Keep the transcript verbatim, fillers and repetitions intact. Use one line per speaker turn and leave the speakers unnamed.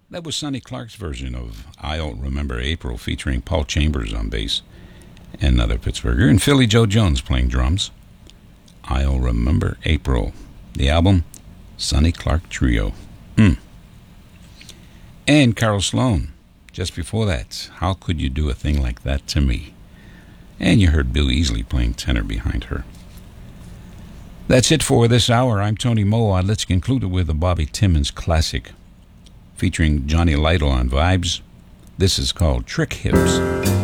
That was Sonny Clark's version of I'll Remember April, featuring Paul Chambers on bass, and another Pittsburgher, and Philly Joe Jones playing drums. I'll Remember April. The album, Sonny Clark Trio. Mm. And Carol Sloan, just before that, How Could You Do a Thing Like That to Me? And you heard Bill Easley playing tenor behind her. That's it for this hour. I'm Tony Moa. Let's conclude it with a Bobby Timmons classic featuring Johnny Lytle on vibes. This is called Trick Hips.